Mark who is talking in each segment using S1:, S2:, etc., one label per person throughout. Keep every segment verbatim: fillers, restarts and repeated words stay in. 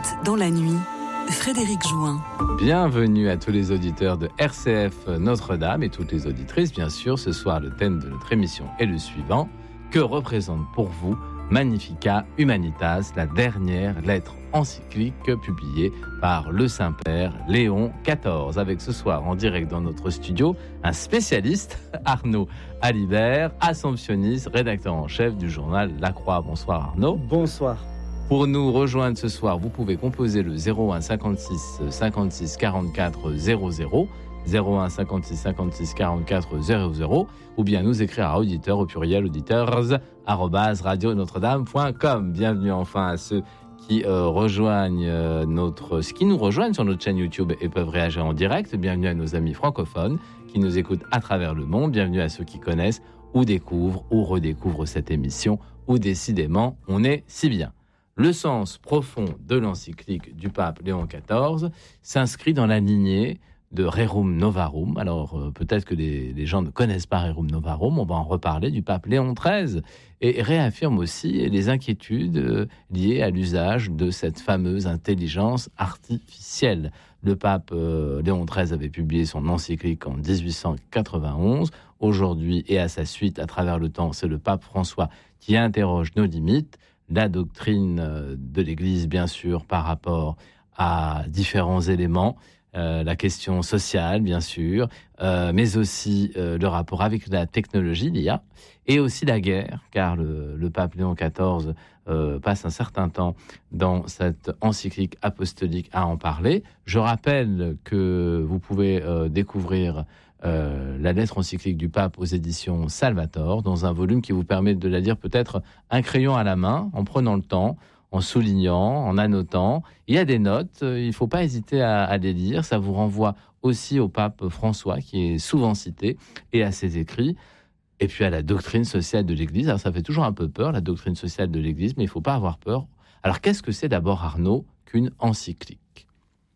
S1: Poète dans la nuit, Frédéric Jouin.
S2: Bienvenue à tous les auditeurs de R C F Notre-Dame et toutes les auditrices. Bien sûr, ce soir, le thème de notre émission est le suivant. Que représente pour vous Magnificat Humanitas, la dernière lettre encyclique publiée par le Saint-Père Léon quatorze. Avec ce soir, en direct dans notre studio, un spécialiste, Arnaud Alibert, assomptionniste, rédacteur en chef du journal La Croix. Bonsoir Arnaud.
S3: Bonsoir.
S2: Pour nous rejoindre ce soir, vous pouvez composer le zéro un cinquante-six cinquante-six quarante-quatre zéro zéro, zéro un cinquante-six cinquante-six quarante-quatre zéro zéro, ou bien nous écrire à auditeur au pluriel auditeurs arobase radio notre-dame point com. Bienvenue enfin à ceux qui euh, rejoignent euh, notre, qui nous rejoignent sur notre chaîne YouTube et peuvent réagir en direct. Bienvenue à nos amis francophones qui nous écoutent à travers le monde. Bienvenue à ceux qui connaissent ou découvrent ou redécouvrent cette émission, où décidément on est si bien. Le sens profond de l'encyclique du pape Léon quatorze s'inscrit dans la lignée de Rerum Novarum. Alors euh, peut-être que les, les gens ne connaissent pas Rerum Novarum, on va en reparler, du pape Léon treize, et réaffirme aussi les inquiétudes euh, liées à l'usage de cette fameuse intelligence artificielle. Le pape euh, Léon treize avait publié son encyclique en dix-huit cent quatre-vingt-onze. Aujourd'hui et à sa suite, à travers le temps, c'est le pape François qui interroge nos limites, la doctrine de l'Église, bien sûr, par rapport à différents éléments, euh, la question sociale, bien sûr, euh, mais aussi euh, le rapport avec la technologie, l'I A, et aussi la guerre, car le, le pape Léon quatorze euh, passe un certain temps dans cette encyclique apostolique à en parler. Je rappelle que vous pouvez euh, découvrir Euh, la lettre encyclique du pape aux éditions Salvator, dans un volume qui vous permet de la lire peut-être un crayon à la main, en prenant le temps, en soulignant, en annotant. Il y a des notes, il ne faut pas hésiter à, à les lire. Ça vous renvoie aussi au pape François, qui est souvent cité, et à ses écrits, et puis à la doctrine sociale de l'Église. Alors ça fait toujours un peu peur, la doctrine sociale de l'Église, mais il ne faut pas avoir peur. Alors qu'est-ce que c'est d'abord, Arnaud, qu'une encyclique ?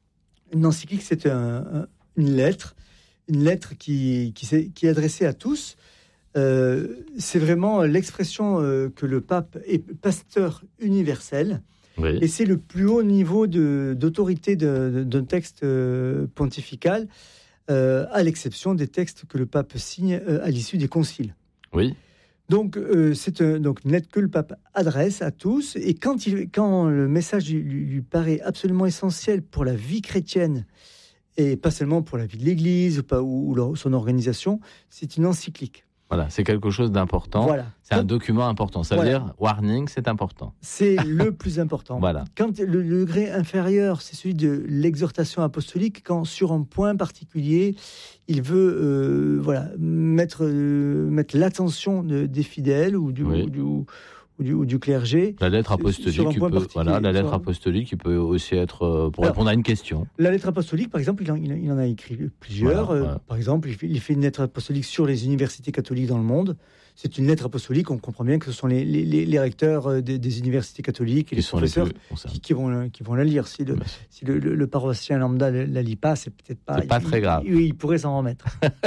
S3: Une encyclique, c'est un, un, une lettre Une lettre qui, qui, qui est adressée à tous. Euh, c'est vraiment l'expression euh, que le pape est pasteur universel. Oui. Et c'est le plus haut niveau de, d'autorité de, de, d'un texte euh, pontifical, euh, à l'exception des textes que le pape signe euh, à l'issue des conciles.
S2: Oui.
S3: Donc, euh, c'est un, donc une lettre que le pape adresse à tous. Et quand, il, quand le message lui, lui paraît absolument essentiel pour la vie chrétienne, et pas seulement pour la vie de l'Église ou, pas, ou, ou son organisation, c'est une encyclique.
S2: Voilà, c'est quelque chose d'important. Voilà. C'est Quand, un document important. Ça veut voilà. dire, warning, c'est important.
S3: C'est le plus important.
S2: Voilà.
S3: Quand le, le degré inférieur, c'est celui de l'exhortation apostolique, quand sur un point particulier, il veut euh, voilà, mettre, euh, mettre l'attention de, des fidèles ou du...
S2: Oui.
S3: Ou du Ou du, ou du clergé.
S2: La lettre apostolique, qui peut, voilà, la lettre apostolique qui peut aussi être euh, pour Alors, répondre à une question.
S3: La lettre apostolique, par exemple, il en, il en a écrit plusieurs. Voilà, voilà. Euh, par exemple, il fait, il fait une lettre apostolique sur les universités catholiques dans le monde. C'est une lettre apostolique, on comprend bien que ce sont les, les, les recteurs des, des universités catholiques et qui les professeurs les qui, qui, vont, qui vont la lire. Si le, si le, le, le paroissien lambda ne la lit pas, c'est peut-être pas...
S2: C'est pas
S3: il,
S2: très grave.
S3: Il, il pourrait s'en remettre.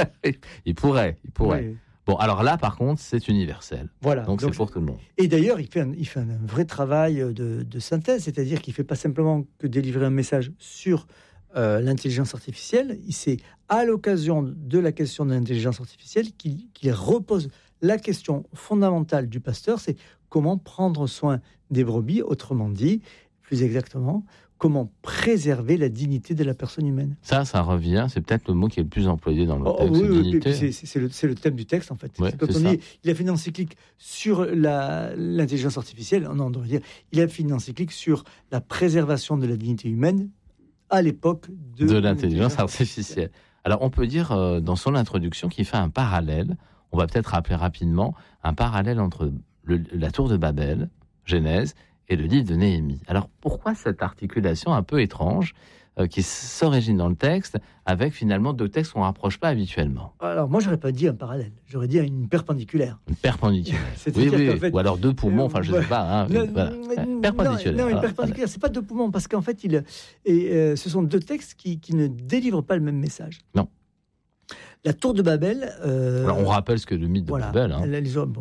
S2: il pourrait, il pourrait. Oui. Bon, alors là, par contre, c'est universel.
S3: Voilà.
S2: Donc, donc c'est pour tout le monde.
S3: Et d'ailleurs, il fait un, il fait un vrai travail de, de synthèse, c'est-à-dire qu'il ne fait pas simplement que délivrer un message sur euh, l'intelligence artificielle. C'est à l'occasion de la question de l'intelligence artificielle qu'il, qu'il repose la question fondamentale du pasteur, c'est comment prendre soin des brebis, autrement dit, plus exactement, comment préserver la dignité de la personne humaine.
S2: Ça, ça revient, c'est peut-être le mot qui est le plus employé dans le
S3: oh,
S2: texte.
S3: Oui, oui,
S2: dignité.
S3: C'est, c'est, le, c'est le thème du texte, en fait.
S2: Ouais,
S3: c'est quand
S2: c'est
S3: on dit, il a fait une encyclique sur la, l'intelligence artificielle, non, on devrait dire, il a fait une encyclique sur la préservation de la dignité humaine à l'époque de,
S2: de l'intelligence artificielle. Alors, on peut dire, euh, dans son introduction, qu'il fait un parallèle, on va peut-être rappeler rapidement, un parallèle entre le, la tour de Babel, Genèse, et le livre de Néhémie. Alors, pourquoi cette articulation un peu étrange euh, qui s'origine dans le texte avec finalement deux textes qu'on ne rapproche pas habituellement?
S3: Alors, moi, je n'aurais pas dit un parallèle. J'aurais dit une perpendiculaire.
S2: Une perpendiculaire. oui, oui, oui. Fait, ou alors deux poumons, enfin, je ne sais pas. Hein,
S3: non,
S2: voilà.
S3: non,
S2: perpendiculaire.
S3: Non, une perpendiculaire, ce n'est pas deux poumons, parce qu'en fait, il, et, euh, ce sont deux textes qui, qui ne délivrent pas le même message.
S2: Non.
S3: La tour de Babel... Euh,
S2: Alors, on rappelle ce que le mythe de
S3: voilà,
S2: Babel. Hein.
S3: Les hommes, bon,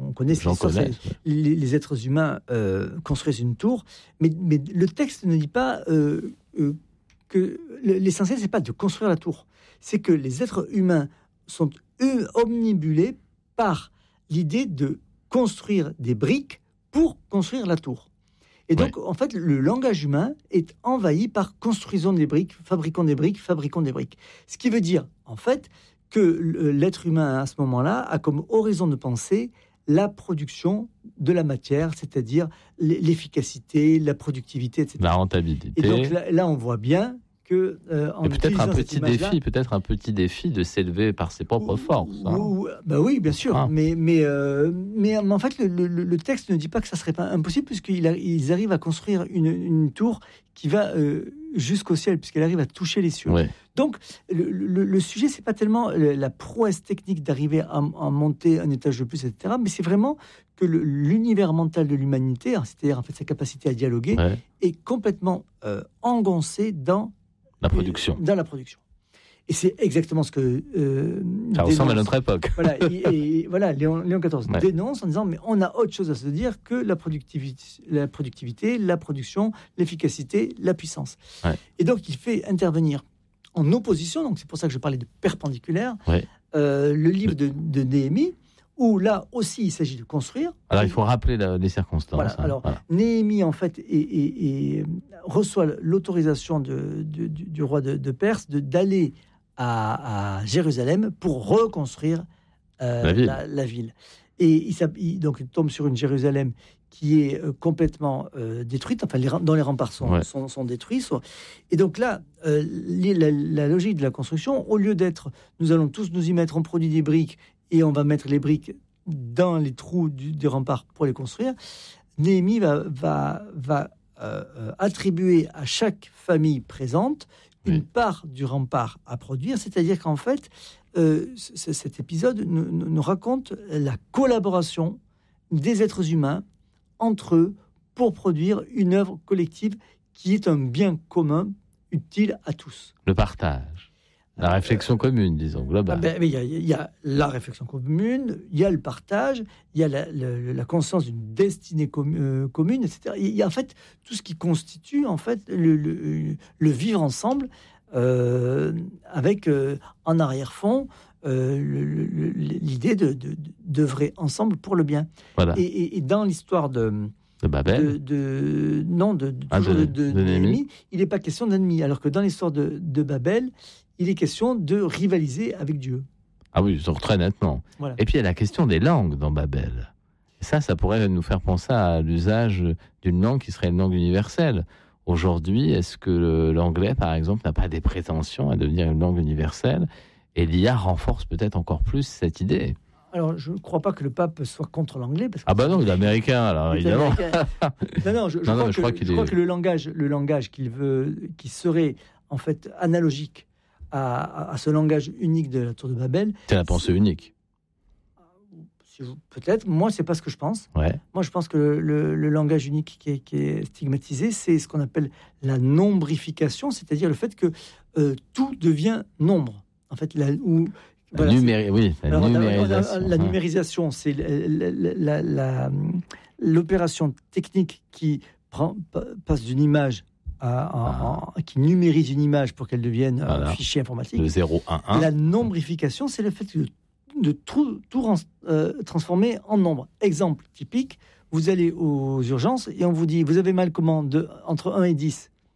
S3: on connaît cette histoire,
S2: connais,
S3: c'est, les, les êtres humains euh, construisent une tour, mais, mais le texte ne dit pas euh, euh, que l'essentiel, c'est pas de construire la tour, c'est que les êtres humains sont eux, omnibulés par l'idée de construire des briques pour construire la tour. Et donc, ouais. en fait, le langage humain est envahi par construisons des briques, fabriquons des briques, fabriquons des briques. Ce qui veut dire, en fait, que l'être humain, à ce moment-là, a comme horizon de pensée la production de la matière, c'est-à-dire l'efficacité, la productivité, et cetera.
S2: La rentabilité.
S3: Et donc là, là on voit bien que... Euh, en
S2: Et peut-être un petit défi, peut-être un petit défi de s'élever par ses propres ou, forces. Hein.
S3: Ou, bah oui, bien sûr. Ah. Mais, mais, euh, mais, mais en fait, le, le, le texte ne dit pas que ça serait pas impossible, puisqu'ils arrivent à construire une, une tour qui va euh, jusqu'au ciel, puisqu'elle arrive à toucher les cieux.
S2: Ouais.
S3: Donc, le, le, le sujet, c'est pas tellement la prouesse technique d'arriver à, à monter un étage de plus, et cetera, mais c'est vraiment que le, l'univers mental de l'humanité, c'est-à-dire en fait sa capacité à dialoguer, ouais. est complètement euh, engoncé dans
S2: la production.
S3: Dans la production. Et c'est exactement ce que... Euh,
S2: ça dénonce, ressemble à notre époque.
S3: Voilà, et, et, voilà Léon, Léon quatorze ouais. dénonce en disant, mais on a autre chose à se dire que la productivité, la, productivité, la production, l'efficacité, la puissance.
S2: Ouais.
S3: Et donc, il fait intervenir en opposition, donc c'est pour ça que je parlais de perpendiculaire,
S2: ouais.
S3: euh, le livre de, de Néhémie, où là aussi, il s'agit de construire.
S2: Alors, il faut rappeler la, les circonstances.
S3: Voilà.
S2: Hein.
S3: Alors,
S2: voilà.
S3: Néhémie, en fait, et, et, et reçoit l'autorisation de, de, du, du roi de, de Perse de, d'aller à, à Jérusalem pour reconstruire euh,
S2: la, ville.
S3: La, la ville. Et il, il, donc, il tombe sur une Jérusalem qui est euh, complètement euh, détruite, enfin, les, dont les remparts sont, ouais. sont, sont détruits. Soit. Et donc là, euh, la, la logique de la construction, au lieu d'être « nous allons tous nous y mettre, on produit des briques », et on va mettre les briques dans les trous du, des remparts pour les construire, Néhémie va, va, va euh, attribuer à chaque famille présente une oui. part du rempart à produire, c'est-à-dire qu'en fait, euh, c- cet épisode nous, nous raconte la collaboration des êtres humains entre eux pour produire une œuvre collective qui est un bien commun utile à tous.
S2: Le partage. La réflexion commune, disons, globale.
S3: Ah ben, il, y a, il y a la réflexion commune, il y a le partage, il y a la, la, la conscience d'une destinée com, euh, commune, et cetera. Il y a en fait tout ce qui constitue en fait le, le, le vivre ensemble, euh, avec euh, en arrière-fond euh, le, le, l'idée de, de, d'œuvrer ensemble pour le bien.
S2: Voilà.
S3: Et, et, et dans l'histoire de...
S2: De Babel
S3: de, de, Non, de, de,
S2: ah, de,
S3: de,
S2: de,
S3: de Néhémie, il n'est pas question d'ennemi, alors que dans l'histoire de, de Babel, il est question de rivaliser avec Dieu.
S2: Ah oui, très nettement.
S3: Voilà.
S2: Et puis il y a la question des langues dans Babel. Et ça, ça pourrait nous faire penser à l'usage d'une langue qui serait une langue universelle. Aujourd'hui, est-ce que l'anglais, par exemple, n'a pas des prétentions à devenir une langue universelle ? Et l'I A renforce peut-être encore plus cette idée.
S3: Alors, je ne crois pas que le pape soit contre l'anglais. Parce que
S2: ah bah non, il est américain, alors
S3: il
S2: évidemment.
S3: Américain. Non, non, je, je, non, crois, non, que, je crois, qu'il je est... crois que le langage, le langage qu'il veut, qui serait en fait analogique à, à, à ce langage unique de la Tour de Babel.
S2: C'est la pensée c'est... unique.
S3: Peut-être. Moi, c'est pas ce que je pense.
S2: Ouais.
S3: Moi, je pense que le, le, le langage unique qui est, qui est stigmatisé, c'est ce qu'on appelle la nombrification, c'est-à-dire le fait que euh, tout devient nombre. En fait, la, ou,
S2: la, voilà, numéri- oui, la
S3: alors,
S2: numérisation.
S3: La, la, la numérisation, c'est la, la, la, l'opération technique qui prend, passe d'une image à, à, à, qui numérise une image pour qu'elle devienne voilà. un fichier informatique.
S2: Le zéro un un.
S3: La nombrification, c'est le fait que de tout, tout euh, transformer en nombre. Exemple typique, vous allez aux urgences et on vous dit, vous avez mal comment de, entre un et dix.